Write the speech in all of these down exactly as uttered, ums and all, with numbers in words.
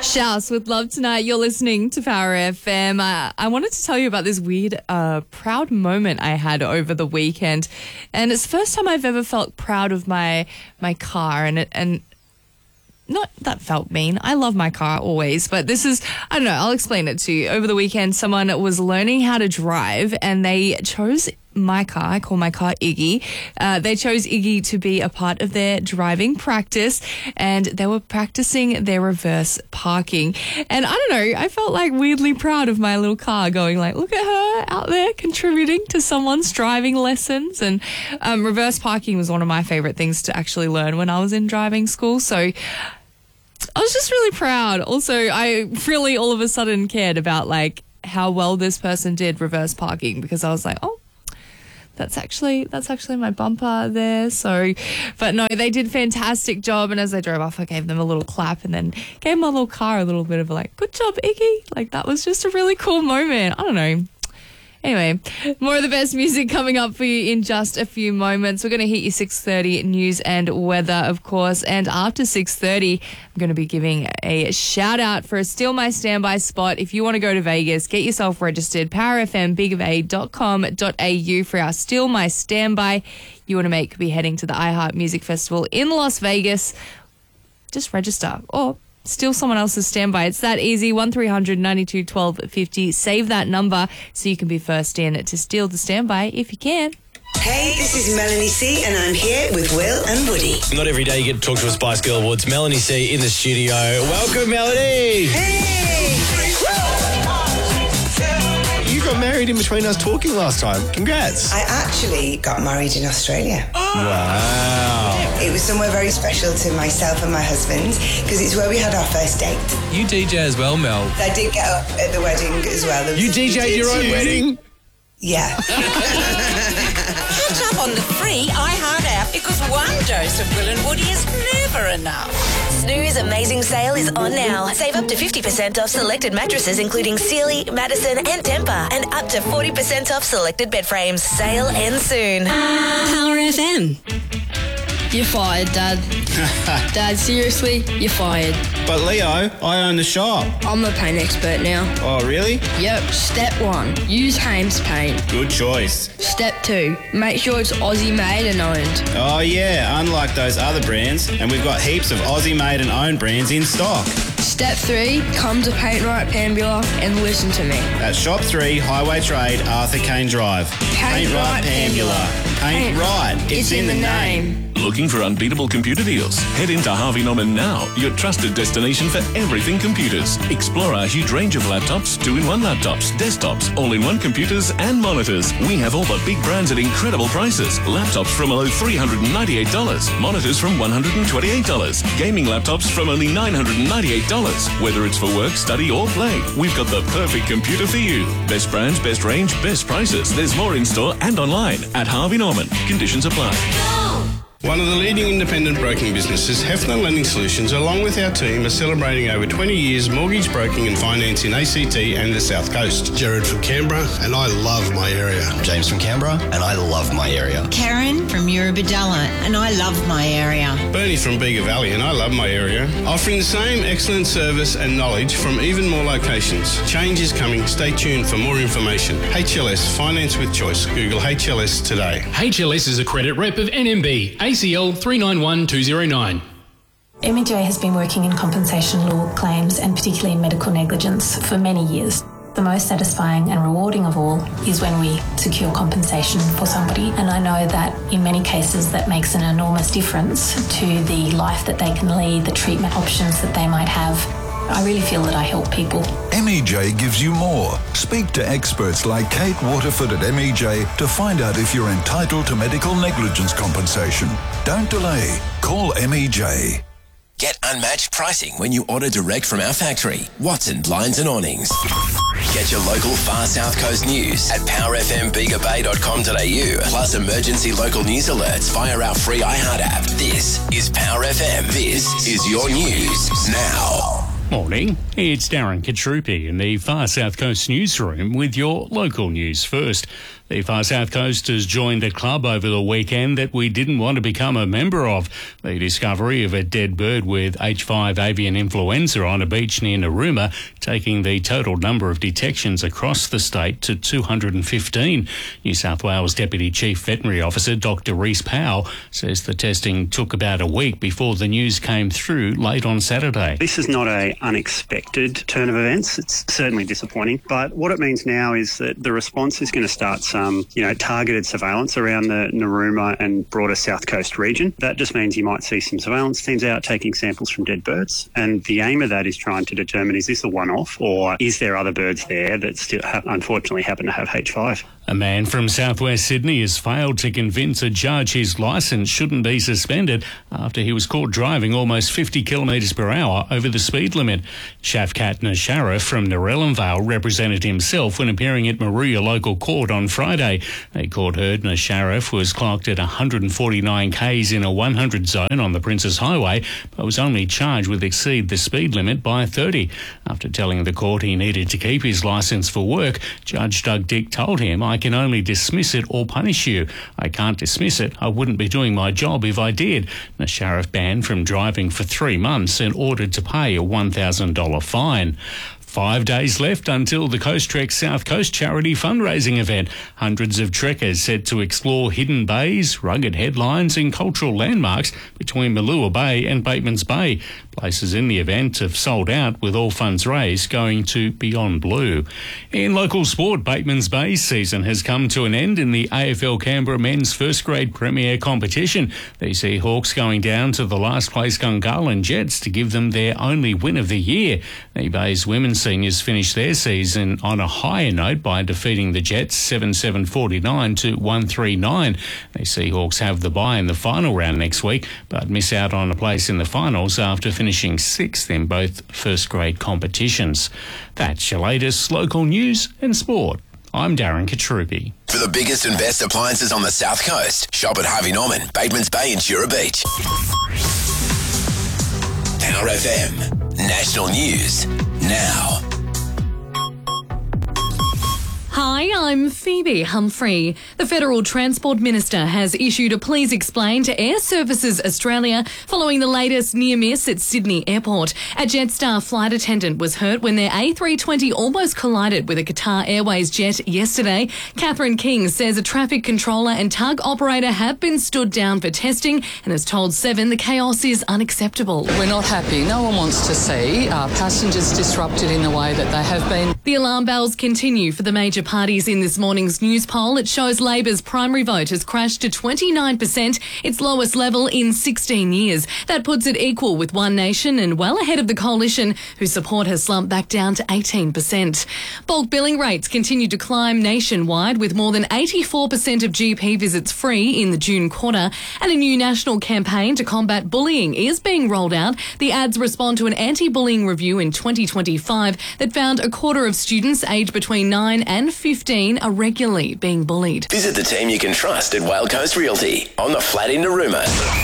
Shouse with Love Tonight. You're listening to Power F M. I, I wanted to tell you about this weird, uh, proud moment I had over the weekend, and it's the first time I've ever felt proud of my my car, and it, and not that felt mean. I love my car always, but this is, I don't know, I'll explain it to you. Over the weekend, someone was learning how to drive, and they chose my car. I call my car Iggy. Uh, they chose Iggy to be a part of their driving practice, and they were practicing their reverse parking. And I don't know, I felt like weirdly proud of my little car, going like, look at her out there contributing to someone's driving lessons. And um, reverse parking was one of my favorite things to actually learn when I was in driving school. So I was just really proud. Also, I really all of a sudden cared about like how well this person did reverse parking, because I was like, oh, That's actually that's actually my bumper there. So, but no, they did a fantastic job. And as I drove off, I gave them a little clap and then gave my little car a little bit of a like, good job, Iggy. Like, that was just a really cool moment. I don't know. Anyway, more of the best music coming up for you in just a few moments. We're going to hit you six thirty news and weather, of course. And after six thirty, I'm going to be giving a shout out for a Steal My Standby spot. If you want to go to Vegas, get yourself registered. power f m big of a dot com dot a u for our Steal My Standby. You want to make be heading to the iHeart Music Festival in Las Vegas. Just register or steal someone else's standby. It's that easy. one three hundred ninety-two twelve fifty. Save that number so you can be first in to steal the standby if you can. Hey, this is Melanie C, and I'm here with Will and Woody. Not every day you get to talk to a Spice Girl Woods. Melanie C in the studio. Welcome, Melanie. Hey! You got married in between us talking last time. Congrats. I actually got married in Australia. Wow. It was somewhere very special to myself and my husband, because it's where we had our first date. You D J as well, Mel. I did get up at the wedding as well. There was You a D J'd your own D J. wedding? Yeah. Catch up on the free iHeart app, because one dose of Will and Woody is never enough. Snooze Amazing Sale is on now. Save up to fifty percent off selected mattresses including Sealy, Madison and Tempur, and up to forty percent off selected bed frames. Sale ends soon. Power F M. You're fired, Dad. Dad, seriously, you're fired. But Leo, I own the shop. I'm the paint expert now. Oh, really? Yep. Step one, use Hames paint. Good choice. Step two, make sure it's Aussie made and owned. Oh, yeah, unlike those other brands. And we've got heaps of Aussie made and owned brands in stock. Step three, come to Paint Right Pambula and listen to me. At Shop three, Highway Trade, Arthur Kane Drive. Paint Right Pambula. Paint Right, it's in the name. Looking for unbeatable computer deals? Head into Harvey Norman now, your trusted destination for everything computers. Explore our huge range of laptops, two-in-one laptops, desktops, all-in-one computers and monitors. We have all the big brands at incredible prices. Laptops from below three hundred ninety-eight dollars. Monitors from one hundred twenty-eight dollars. Gaming laptops from only nine hundred ninety-eight dollars. Whether it's for work, study or play, we've got the perfect computer for you. Best brands, best range, best prices. There's more in-store and online at Harvey Norman. Conditions apply. One of the leading independent broking businesses, Hefner Lending Solutions, along with our team, are celebrating over twenty years mortgage broking and finance in A C T and the South Coast. Jared from Canberra, and I love my area. James from Canberra, and I love my area. Karen from Eurobodalla, and I love my area. Bernie from Bega Valley, and I love my area. Offering the same excellent service and knowledge from even more locations. Change is coming. Stay tuned for more information. H L S Finance with Choice. Google H L S today. H L S is a credit rep of N M B. A C L three nine one two zero nine. M E J has been working in compensation law claims and particularly medical negligence for many years. The most satisfying and rewarding of all is when we secure compensation for somebody, and I know that in many cases that makes an enormous difference to the life that they can lead, the treatment options that they might have. I really feel that I help people. M E J gives you more. Speak to experts like Kate Waterford at M E J to find out if you're entitled to medical negligence compensation. Don't delay. Call M E J. Get unmatched pricing when you order direct from our factory. Watson Blinds and Awnings. Get your local Far South Coast news at power f m bega bay dot com dot a u, plus emergency local news alerts via our free iHeart app. This is Power F M. This is your news now. Morning, it's Darren Katrupi in the Far South Coast newsroom with your local news first. The Far South Coast has joined a club over the weekend that we didn't want to become a member of. The discovery of a dead bird with H five avian influenza on a beach near Narooma, taking the total number of detections across the state to two hundred fifteen. New South Wales Deputy Chief Veterinary Officer Doctor Rhys Powell says the testing took about a week before the news came through late on Saturday. This is not an unexpected turn of events. It's certainly disappointing, but what it means now is that the response is going to start some, you know, targeted surveillance around the Narooma and broader South Coast region. That just means you might see some surveillance teams out taking samples from dead birds, and the aim of that is trying to determine, is this a one-off or is there other birds there that still have, unfortunately happen to have H five? A man from southwest Sydney has failed to convince a judge his licence shouldn't be suspended after he was caught driving almost fifty kilometres per hour over the speed limit. Shafkat Nasharif from Narellan Vale represented himself when appearing at Maria Local Court on Friday. A court heard Nasharif was clocked at one hundred forty-nine k's in a one hundred zone on the Princes Highway, but was only charged with exceed the speed limit by thirty. After telling the court he needed to keep his licence for work, Judge Doug Dick told him, "I can only dismiss it or punish you. I can't dismiss it. I wouldn't be doing my job if I did." Nasharif banned from driving for three months and ordered to pay a one thousand dollars fine. Five days left until the Coast Trek South Coast charity fundraising event. Hundreds of trekkers set to explore hidden bays, rugged headlines and cultural landmarks between Malua Bay and Batemans Bay. Places in the event have sold out, with all funds raised going to Beyond Blue. In local sport, Batemans Bay's season has come to an end in the A F L Canberra men's first grade premier competition. The Seahawks going down to the last place Gungahlin Jets to give them their only win of the year. The Bay's women's seniors finished their season on a higher note by defeating the Jets seventy-seven forty-nine to one thirty-nine. The Seahawks have the bye in the final round next week, but miss out on a place in the finals after finishing sixth in both first grade competitions. That's your latest local news and sport. I'm Darren Katrubi. For the biggest and best appliances on the South Coast, shop at Harvey Norman, Batemans Bay and Shura Beach. Power F M. National News now. Hi, I'm Phoebe Humphrey. The Federal Transport Minister has issued a please explain to Air Services Australia following the latest near miss at Sydney Airport. A Jetstar flight attendant was hurt when their A three twenty almost collided with a Qatar Airways jet yesterday. Catherine King says a traffic controller and tug operator have been stood down for testing and has told Seven the chaos is unacceptable. We're not happy. No one wants to see our passengers disrupted in the way that they have been. The alarm bells continue for the major parties in this morning's news poll. It shows Labor's primary vote has crashed to twenty-nine percent, its lowest level in sixteen years. That puts it equal with One Nation and well ahead of the coalition, whose support has slumped back down to eighteen percent. Bulk billing rates continue to climb nationwide, with more than eighty-four percent of G P visits free in the June quarter. And a new national campaign to combat bullying is being rolled out. The ads respond to an anti-bullying review in twenty twenty-five that found a quarter of students aged between nine and fifteen are regularly being bullied. Visit the team you can trust at Wild Coast Realty on the flat in Narooma.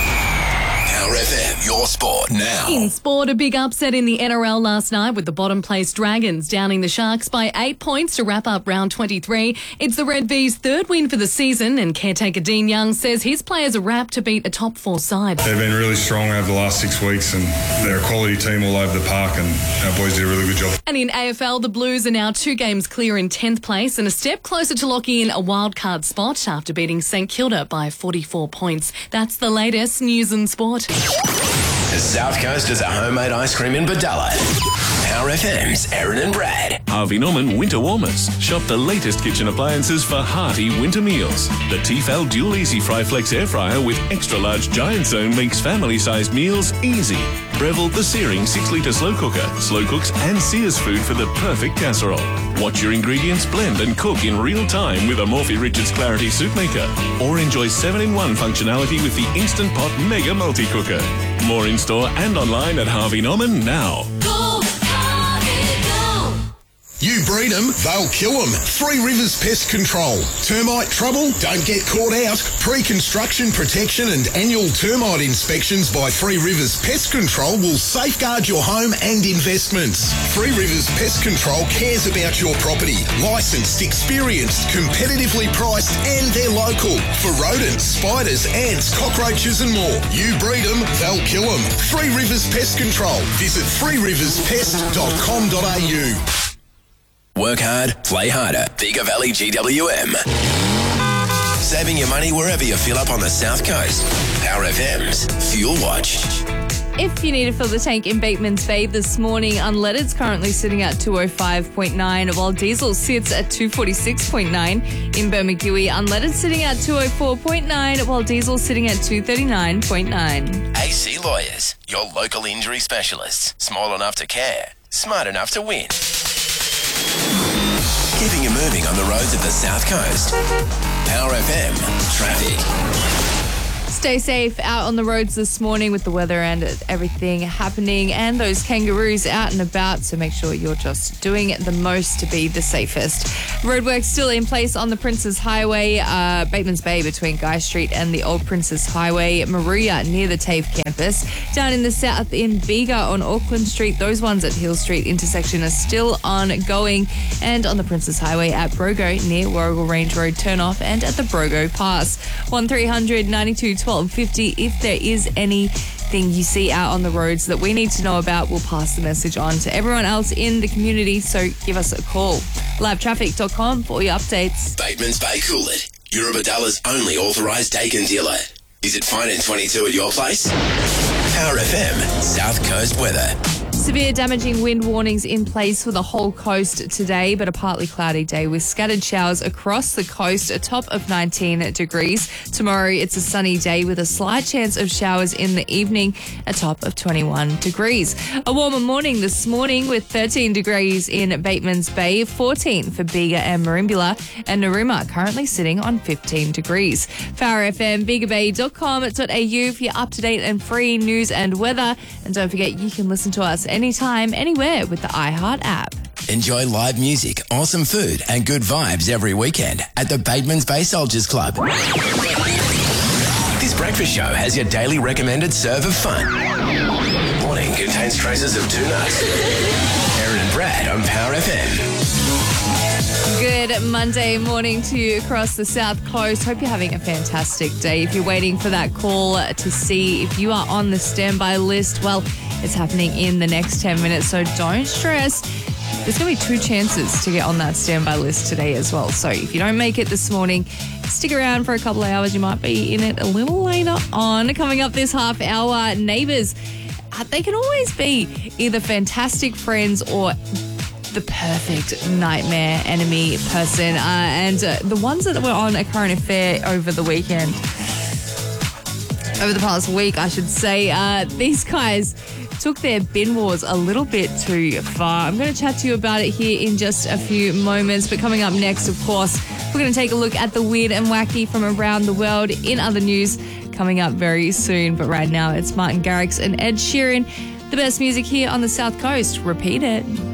Power F M, your sport now. In sport, a big upset in the N R L last night with the bottom place Dragons downing the Sharks by eight points to wrap up round twenty-three. It's the Red V's third win for the season, and caretaker Dean Young says his players are wrapped to beat a top four side. They've been really strong over the last six weeks and they're a quality team all over the park, and our boys did a really good job. And in A F L, the Blues are now two games clear in tenth place and a step closer to locking in a wildcard spot after beating St Kilda by forty-four points. That's the latest news and sport. The South Coast is a homemade ice cream in Badalla. Power F M's Aaron and Brad. Harvey Norman Winter Warmers. Shop the latest kitchen appliances for hearty winter meals. The Tefal Dual Easy Fry Flex Air Fryer with extra large giant zone makes family-sized meals easy. Breville the Searing six litre slow cooker. Slow cooks and sears food for the perfect casserole. Watch your ingredients blend and cook in real time with a Morphy Richards Clarity Soup Maker. Or enjoy seven in one functionality with the Instant Pot Mega Multi-Cooker. More in-store and online at Harvey Norman now. Go, Harvey, go! You breed them, they'll kill them. Three Rivers Pest Control. Termite trouble? Don't get caught out. Pre-construction protection and annual termite inspections by Three Rivers Pest Control will safeguard your home and investments. Three Rivers Pest Control cares about your property. Licensed, experienced, competitively priced, and they're local. For rodents, spiders, ants, cockroaches and more. You breed them, they'll kill them. Three Rivers Pest Control. Visit three rivers pest dot com dot a u. Work hard, play harder. Bega Valley G W M. Saving your money wherever you fill up on the South Coast. Power F M's Fuel Watch. If you need to fill the tank in Bateman's Bay this morning, unleaded's currently sitting at two oh five point nine, while diesel sits at two forty-six point nine. In Bermagui, unleaded sitting at two oh four point nine, while diesel sitting at two thirty-nine point nine. A C Lawyers, your local injury specialists. Small enough to care, smart enough to win. Keeping you moving on the roads of the South Coast. Power F M Traffic. Stay safe out on the roads this morning with the weather and everything happening, and those kangaroos out and about, so make sure you're just doing the most to be the safest. Roadworks still in place on the Princes Highway, uh, Bateman's Bay between Guy Street and the Old Princes Highway, Maruya near the TAFE campus. Down in the south in Bega on Auckland Street, those ones at Hill Street intersection are still ongoing, and on the Princes Highway at Brogo near Warrigal Range Road turnoff and at the Brogo Pass. one three hundred ninety-two twelve fifty. If there is anything you see out on the roads that we need to know about, we'll pass the message on to everyone else in the community, so give us a call. live traffic dot com for all your updates. Bateman's Bay Coolid, Eurobadalla's only authorised Dakin dealer. Is it fine in twenty-two at your place? Power F M South Coast weather. Severe damaging wind warnings in place for the whole coast today, but a partly cloudy day with scattered showers across the coast, a top of nineteen degrees. Tomorrow, it's a sunny day with a slight chance of showers in the evening, a top of twenty-one degrees. A warmer morning this morning with thirteen degrees in Bateman's Bay, fourteen for Bega and Merimbula, and Narooma currently sitting on fifteen degrees. Power F M, bega bay dot com dot a u for your up-to-date and free news and weather. And don't forget, you can listen to us anytime, anywhere with the iHeart app. Enjoy live music, awesome food, and good vibes every weekend at the Bateman's Bay Soldiers Club. This breakfast show has your daily recommended serve of fun. Morning contains traces of two nuts. Aaron and Brad on Power F M. Good Monday morning to you across the South Coast. Hope you're having a fantastic day. If you're waiting for that call to see if you are on the standby list, well, it's happening in the next ten minutes, so don't stress. There's going to be two chances to get on that standby list today as well. So if you don't make it this morning, stick around for a couple of hours. You might be in it a little later on. Coming up this half hour, neighbours. Uh, they can always be either fantastic friends or the perfect nightmare enemy person. Uh, and uh, the ones that were on A Current Affair over the weekend, over the past week, I should say, uh, these guys took their bin wars a little bit too far. I'm going to chat to you about it here in just a few moments. But coming up next, of course, we're going to take a look at the weird and wacky from around the world in other news coming up very soon. But right now, it's Martin Garrix and Ed Sheeran. The best music here on the South Coast. Repeat it.